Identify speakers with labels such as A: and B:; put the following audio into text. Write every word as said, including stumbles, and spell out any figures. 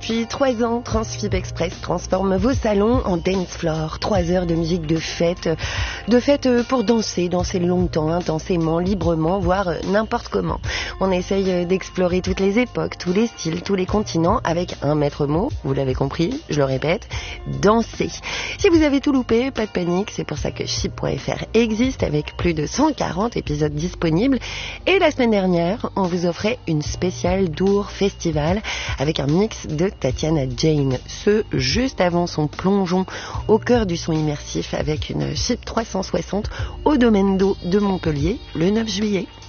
A: Depuis trois ans, Transfib Express transforme vos salons en dance floor. Trois heures de musique de fête, de fête pour danser, danser longtemps, intensément, librement, voire n'importe comment. On essaye d'explorer toutes les époques, tous les styles, tous les continents, avec un maître mot, vous l'avez compris, je le répète, danser. Si vous avez tout loupé, pas de panique, c'est pour ça que chip point f r existe avec plus de cent quarante épisodes disponibles. Et la semaine dernière, on vous offrait une spéciale Dour Festival avec un mix de Tatiana Jane, ce juste avant son plongeon au cœur du son immersif avec une Chip trois cent soixante au Domaine d'eau de Montpellier le neuf juillet.